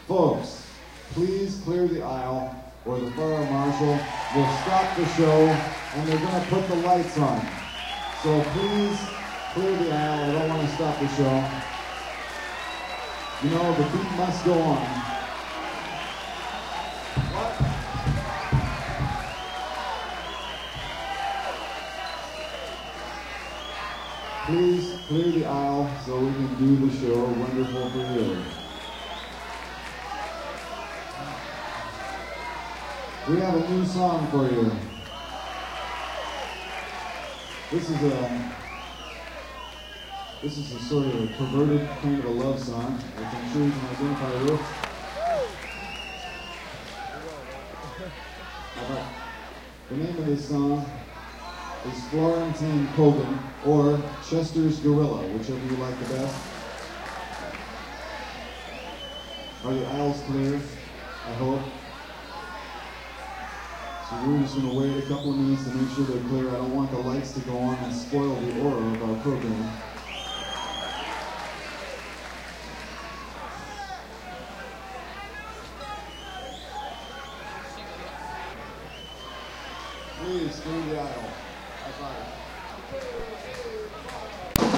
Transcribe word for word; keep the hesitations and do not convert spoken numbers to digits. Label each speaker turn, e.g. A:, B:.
A: Folks, please clear the aisle or the fire marshal will stop the show and they're going to put the lights on. So please clear the aisle. I don't want to stop the show. You know, the beat must go on. What? Please clear the aisle so we can do the show. Wonderful for you. We have a new song for you. This is a this is a sort of a perverted kind of a love song, which I'm sure you can identify with. Uh, the name of this song is Florentine Kogan, or Chester's Gorilla, whichever you like the best. Are the aisles clear? I hope. So we're just going to wait a couple of minutes to make sure they're clear. I don't want the lights to go on and spoil the aura of our program. Please, clear the aisle. High five.